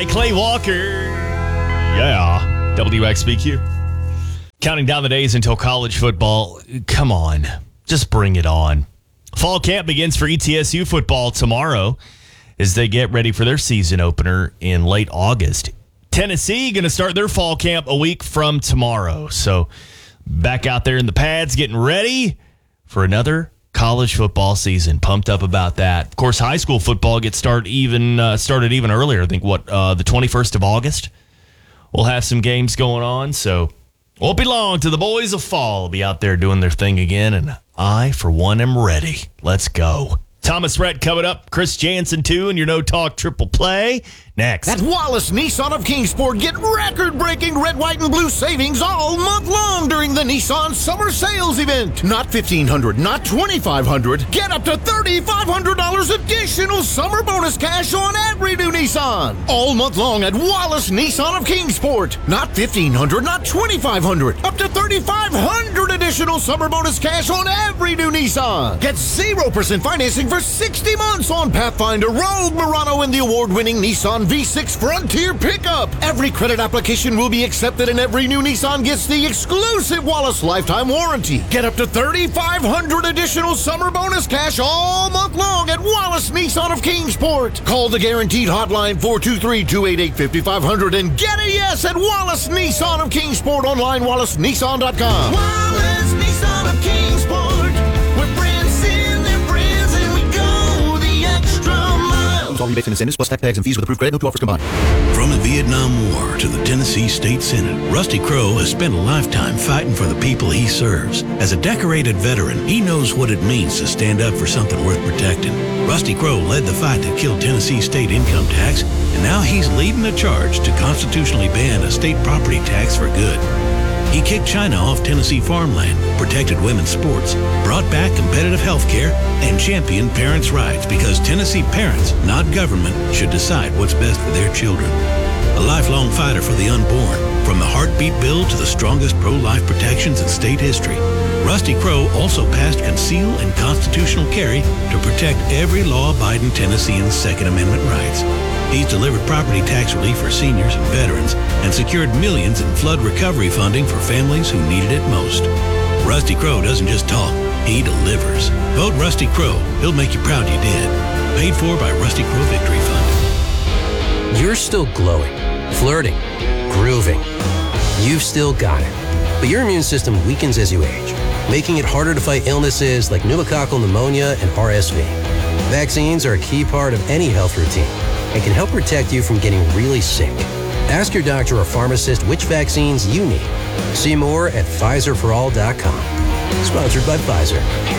Clay Walker. Yeah. WXBQ. Counting down the days until college football. Come on. Just bring it on. Fall camp begins for ETSU football tomorrow as they get ready for their season opener in late August. Tennessee going to start their fall camp a week from tomorrow. So back out there in the pads getting ready for another college football season. Pumped up about that. Of course, high school football gets started even earlier. I think the 21st of August. We'll have some games going on, so won't be long till the boys of fall will be out there doing their thing again, and I, for one, am ready. Let's go. Thomas Rhett coming up, Chris Jansen too, and your No Talk Triple Play next. At Wallace Nissan of Kingsport, get record-breaking red, white, and blue savings all month long during the Nissan Summer Sales Event. Not $1,500, not $2,500. Get up to $3,500 additional summer bonus cash on every new Nissan. All month long at Wallace Nissan of Kingsport. Not $1,500, not $2,500. Up to $3,500 additional summer bonus cash on every new Nissan. Get 0% financing for 60 months on Pathfinder, Rogue, Murano, and the award-winning Nissan V6 Frontier pickup. Every credit application will be accepted and every new Nissan gets the exclusive Wallace lifetime warranty. Get up to $3,500 additional summer bonus cash all month long at Wallace Nissan of Kingsport. Call the guaranteed hotline 423-288-5500 and get a yes at Wallace Nissan of Kingsport. Online, wallacenissan.com. Wallace Nissan of Kingsport. We're friends in their friends and we go the extra mile. All rebates and incentives plus tax and fees with approved credit. No offers combined. From the Vietnam War to the Tennessee State Senate, Rusty Crowe has spent a lifetime fighting for the people he serves. As a decorated veteran, he knows what it means to stand up for something worth protecting. Rusty Crowe led the fight that killed Tennessee state income tax, and now he's leading a charge to constitutionally ban a state property tax for good. He kicked China off Tennessee farmland, protected women's sports, brought back competitive health care, and championed parents' rights because Tennessee parents, not government, should decide what's best for their children. A lifelong fighter for the unborn, from the heartbeat bill to the strongest pro-life protections in state history. Rusty Crowe also passed conceal and constitutional carry to protect every law-abiding Tennessean's Second Amendment rights. He's delivered property tax relief for seniors and veterans and secured millions in flood recovery funding for families who needed it most. Rusty Crowe doesn't just talk, he delivers. Vote Rusty Crowe. He'll make you proud you did. Paid for by Rusty Crowe Victory Fund. You're still glowing, flirting, grooving. You've still got it. But your immune system weakens as you age, making it harder to fight illnesses like pneumococcal pneumonia and RSV. Vaccines are a key part of any health routine and can help protect you from getting really sick. Ask your doctor or pharmacist which vaccines you need. See more at PfizerForAll.com. Sponsored by Pfizer.